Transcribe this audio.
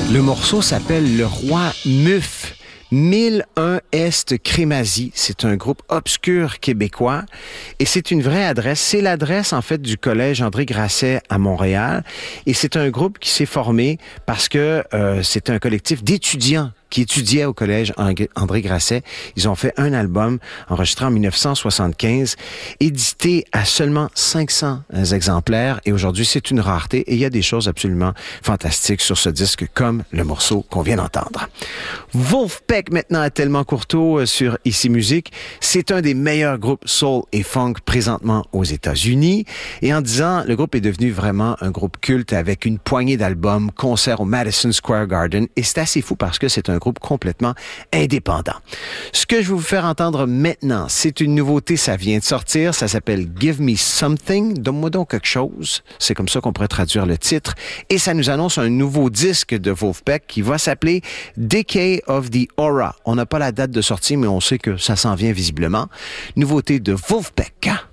Le morceau s'appelle Le Roi Muf. 1001 Est Crémazie, c'est un groupe obscur québécois et c'est une vraie adresse. C'est l'adresse en fait du collège André Grasset à Montréal et c'est un groupe qui s'est formé parce que c'est un collectif d'étudiants qui étudiaient au collège André Grasset. Ils ont fait un album enregistré en 1975, édité à seulement 500 exemplaires et aujourd'hui c'est une rareté et il y a des choses absolument fantastiques sur ce disque comme le morceau qu'on vient d'entendre. Vulfpeck maintenant à Tellement Courteau sur Ici Musique. C'est un des meilleurs groupes soul et funk présentement aux États-Unis et en 10 ans, le groupe est devenu vraiment un groupe culte avec une poignée d'albums, concerts au Madison Square Garden et c'est assez fou parce que c'est un groupe complètement indépendant. Ce que je vais vous faire entendre maintenant, c'est une nouveauté, ça vient de sortir, ça s'appelle Give Me Something, donne-moi donc quelque chose, c'est comme ça qu'on pourrait traduire le titre, et ça nous annonce un nouveau disque de Vulfpeck qui va s'appeler Decay of the Aura. On n'a pas la date de sortie, mais on sait que ça s'en vient visiblement. Nouveauté de Vulfpeck.